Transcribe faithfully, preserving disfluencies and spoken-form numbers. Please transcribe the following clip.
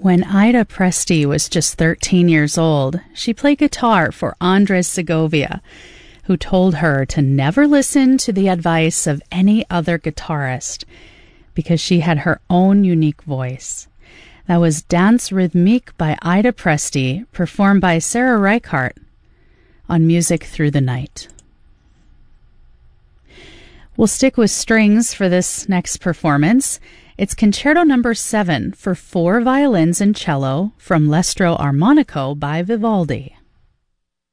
When Ida Presti was just thirteen years old, she played guitar for Andres Segovia, who told her to never listen to the advice of any other guitarist because she had her own unique voice. That was Danse Rythmique by Ida Presti, performed by Sarah Reichardt on Music Through the Night. We'll stick with strings for this next performance. It's Concerto Number seven for four violins and cello from L'Estro Armonico by Vivaldi.